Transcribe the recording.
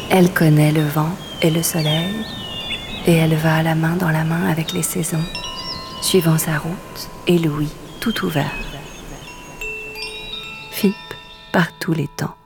Elle connaît le vent et le soleil, et elle va la main dans la main avec les saisons, suivant sa route et l'ouïe tout ouvert. Fipe par tous les temps.